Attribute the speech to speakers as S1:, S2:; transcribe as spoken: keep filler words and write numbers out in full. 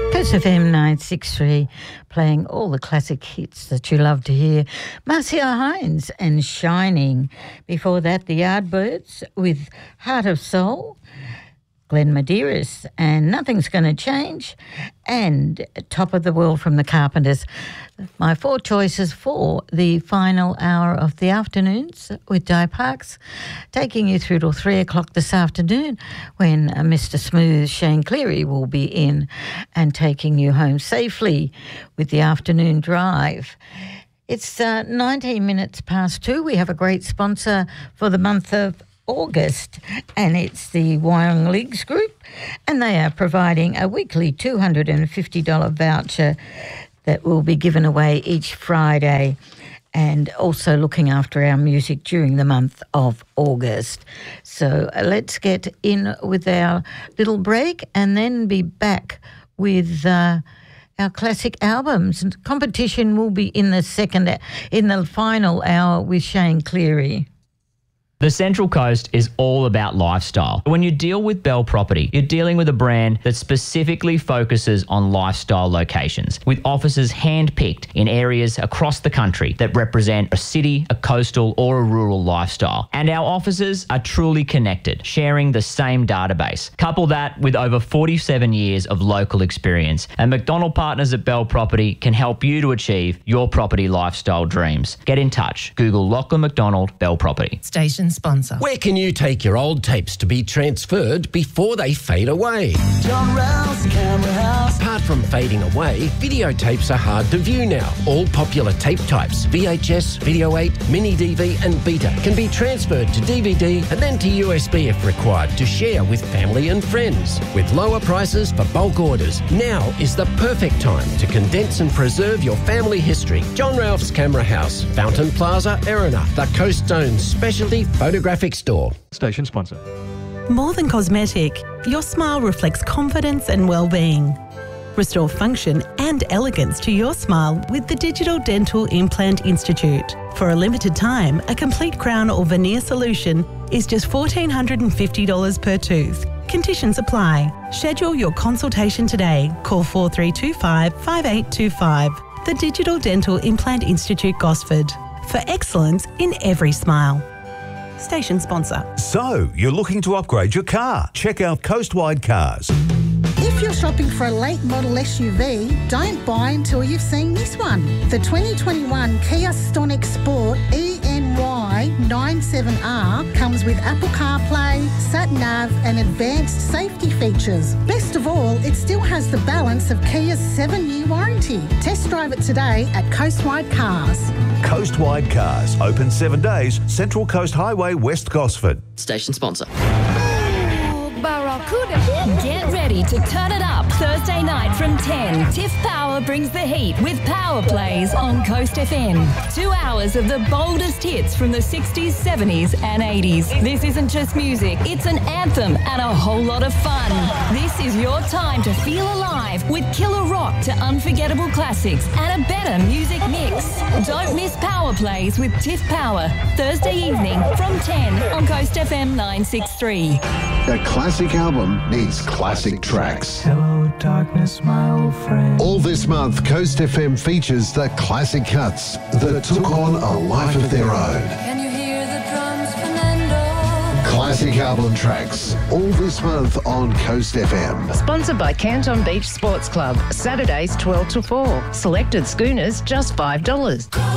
S1: Coast F M nine sixty-three, playing all the classic hits that you love to hear. Marcia Hines and Shining. Before that, the Yardbirds with Heart of Soul. Glenn Medeiros and Nothing's Gonna Change, and Top of the World from the Carpenters. My four choices for the final hour of the afternoons with Di Parks, taking you through till three o'clock this afternoon when uh, Mister Smooth Shane Cleary will be in and taking you home safely with the afternoon drive. It's uh, nineteen minutes past two. We have a great sponsor for the month of August, and it's the Wyong Leagues Group, and they are providing a weekly two hundred fifty dollars voucher that will be given away each Friday, and also looking after our music during the month of August. So uh, let's get in with our little break and then be back with uh, our classic albums. And competition will be in the second, in the final hour with Shane Cleary.
S2: The Central Coast is all about lifestyle. When you deal with Bell Property, you're dealing with a brand that specifically focuses on lifestyle locations, with offices hand-picked in areas across the country that represent a city, a coastal, or a rural lifestyle. And our offices are truly connected, sharing the same database. Couple that with over forty-seven years of local experience, and McDonald Partners at Bell Property can help you to achieve your property lifestyle dreams. Get in touch. Google Lachlan McDonald Bell Property.
S3: Station sponsor.
S4: Where can you take your old tapes to be transferred before they fade away?
S5: John Rouse Camera House.
S4: Apart from fading away, videotapes are hard to view now. All popular tape types, V H S, Video eight, Mini D V and Beta, can be transferred to D V D and then to U S B if required to share with family and friends. With lower prices for bulk orders, now is the perfect time to condense and preserve your family history. John Ralph's Camera House, Fountain Plaza, Erina, the Coast Zone's specialty photographic store.
S6: Station sponsor.
S3: More than cosmetic, your smile reflects confidence and well-being. Restore function and elegance to your smile with the Digital Dental Implant Institute. For a limited time, a complete crown or veneer solution is just one thousand four hundred fifty dollars per tooth. Conditions apply. Schedule your consultation today. Call four three two five, five eight two five. The Digital Dental Implant Institute, Gosford. For excellence in every smile. Station sponsor.
S7: So, you're looking to upgrade your car? Check out Coastwide Cars.
S8: If you're shopping for a late model S U V, don't buy until you've seen this one. The twenty twenty-one Kia Stonic Sport E N Y ninety-seven R comes with Apple CarPlay, Sat-Nav and advanced safety features. Best of all, it still has the balance of Kia's seven-year warranty. Test drive it today at Coastwide Cars.
S7: Coastwide Cars, open seven days, Central Coast Highway, West Gosford.
S9: Station sponsor.
S10: Barracuda. Get ready to turn it up Thursday night from ten. Tiff Power brings the heat with Power Plays on Coast F M. Two hours of the boldest hits from the sixties, seventies and eighties. This isn't just music, it's an anthem and a whole lot of fun. This is your time to feel alive with killer rock to unforgettable classics and a better music mix. Don't miss Power Plays with Tiff Power, Thursday evening from ten on Coast F M nine sixty-three.
S11: A classic album needs classic tracks.
S5: Hello, darkness, my old friend.
S11: All this month, Coast F M features the classic cuts that took on a life of their own.
S12: Can you hear the drums, Fernando?
S11: Classic album tracks, all this month on Coast F M.
S13: Sponsored by Canton Beach Sports Club. Saturdays twelve to four. Selected schooners just five dollars.